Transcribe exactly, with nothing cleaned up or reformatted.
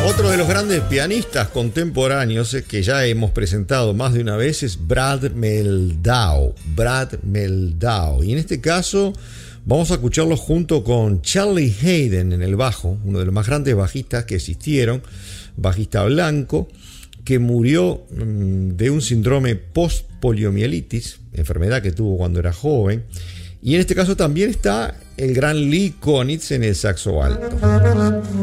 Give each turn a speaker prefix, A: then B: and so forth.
A: Otro de los grandes pianistas contemporáneos que ya hemos presentado más de una vez es Brad Mehldau. Brad Mehldau. Y en este caso vamos a escucharlo junto con Charlie Haden en el bajo, uno de los más grandes bajistas que existieron, bajista blanco, que murió de un síndrome post-poliomielitis, enfermedad que tuvo cuando era joven. Y en este caso también está el gran Lee Konitz en el saxo alto.